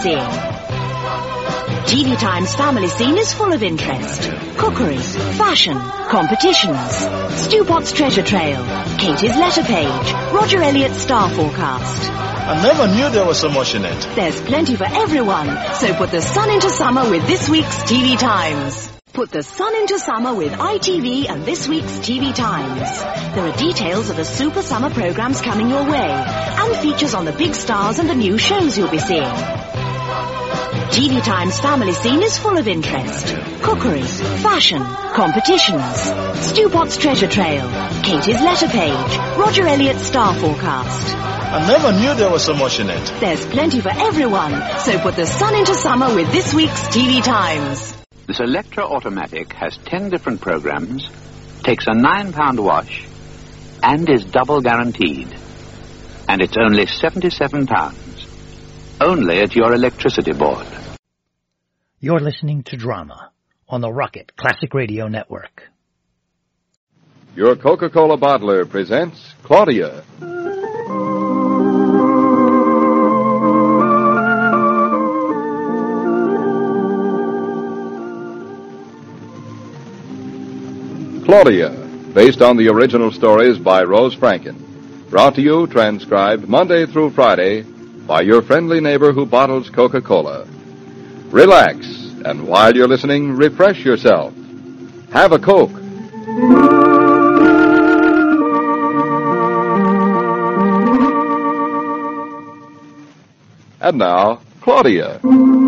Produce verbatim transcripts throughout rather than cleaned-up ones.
seeing. T V Time's family scene is full of interest. Cookery, fashion, competitions, Stewpot's treasure trail, Katie's letter page, Roger Elliott's star forecast. I never knew there was so much in it. There's plenty for everyone, so put the sun into summer with this week's T V Times. Put the sun into summer with I T V and this week's T V Times. There are details of the super summer programs coming your way, and features on the big stars and the new shows you'll be seeing. T V Time's family scene is full of interest. Cookery, fashion, competitions, Stewpot's treasure trail, Katie's letter page, Roger Elliott's star forecast. I never knew there was so much in it. There's plenty for everyone, so put the sun into summer with this week's T V Times. This Electra Automatic has ten different programs, takes a nine pound wash, and is double guaranteed. And it's only seventy-seven pounds. Only at your electricity board. You're listening to Drama on the Rocket Classic Radio Network. Your Coca-Cola bottler presents Claudia. Claudia, based on the original stories by Rose Franken. Brought to you, transcribed Monday through Friday by your friendly neighbor who bottles Coca-Cola. Relax, and while you're listening, refresh yourself. Have a Coke. And now, Claudia.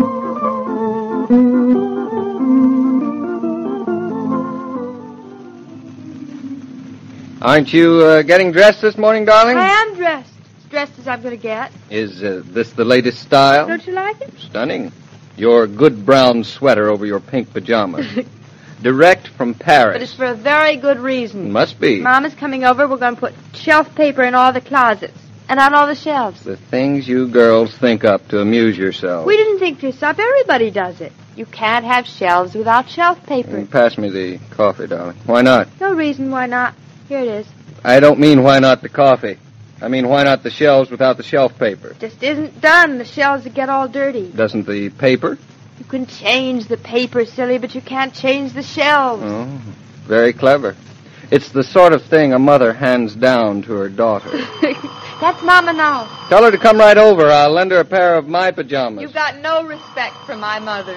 Aren't you uh, getting dressed this morning, darling? I am dressed. As dressed as I'm going to get. Is uh, this the latest style? Don't you like it? Stunning. Your good brown sweater over your pink pajamas. Direct from Paris. But it's for a very good reason. Must be. Mama's coming over. We're going to put shelf paper in all the closets and on all the shelves. The things you girls think up to amuse yourselves. We didn't think this up. Everybody does it. You can't have shelves without shelf paper. Mm, pass me the coffee, darling. Why not? No reason why not. Here it is. I don't mean why not the coffee. I mean why not the shelves without the shelf paper. Just isn't done. The shelves would get all dirty. Doesn't the paper? You can change the paper, silly, but you can't change the shelves. Oh, very clever. It's the sort of thing a mother hands down to her daughter. That's Mama now. Tell her to come right over. I'll lend her a pair of my pajamas. You've got no respect for my mother.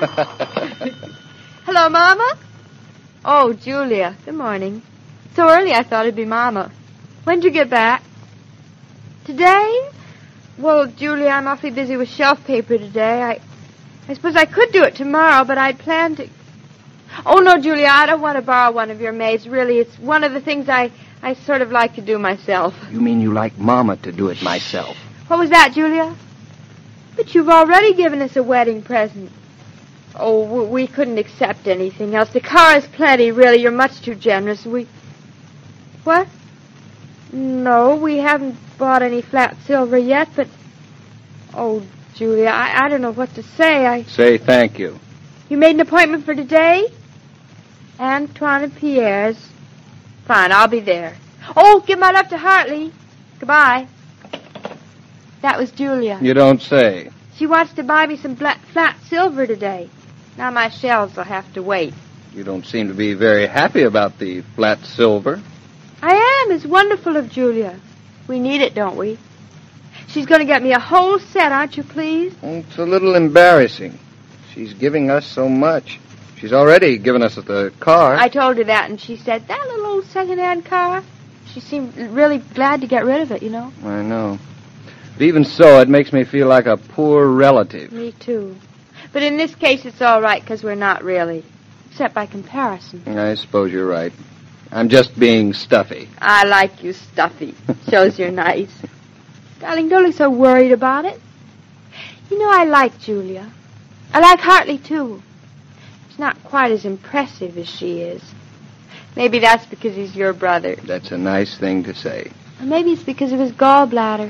Hello, Mama. Oh, Julia. Good morning. So early I thought it'd be Mama. When'd you get back? Today? Well, Julia, I'm awfully busy with shelf paper today. I I suppose I could do it tomorrow, but I'd planned to... Oh, no, Julia, I don't want to borrow one of your maids. Really, it's one of the things I, I sort of like to do myself. You mean you like Mama to do it myself? What was that, Julia? But you've already given us a wedding present. Oh, we couldn't accept anything else. The car is plenty, really. You're much too generous. We... What? No, we haven't bought any flat silver yet, but... Oh, Julia, I, I don't know what to say. I... Say thank you. You made an appointment for today? Antoine and Pierre's. Fine, I'll be there. Oh, give my love to Hartley. Goodbye. That was Julia. You don't say. She wants to buy me some flat, flat silver today. Now my shelves will have to wait. You don't seem to be very happy about the flat silver. I am. It's wonderful of Julia. We need it, don't we? She's going to get me a whole set, aren't you pleased? It's a little embarrassing. She's giving us so much. She's already given us the car. I told her that, and she said, that little old second-hand car? She seemed really glad to get rid of it, you know. I know. But even so, it makes me feel like a poor relative. Me too. But in this case, it's all right, because we're not really. Except by comparison. I suppose you're right. I'm just being stuffy. I like you stuffy. Shows you're nice. Darling, don't look so worried about it. You know, I like Julia. I like Hartley, too. He's not quite as impressive as she is. Maybe that's because he's your brother. That's a nice thing to say. Or maybe it's because of his gallbladder.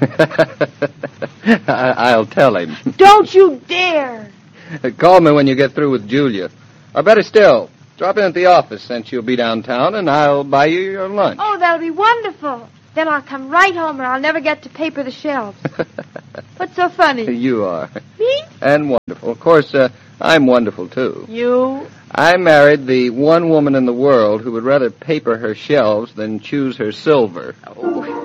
I- I'll tell him. Don't you dare! Call me when you get through with Julia. Or better still, drop in at the office since you'll be downtown, and I'll buy you your lunch. Oh, that'll be wonderful. Then I'll come right home, or I'll never get to paper the shelves. What's so funny? You are. Me? And wonderful. Of course, uh, I'm wonderful, too. You? I married the one woman in the world who would rather paper her shelves than choose her silver. Oh.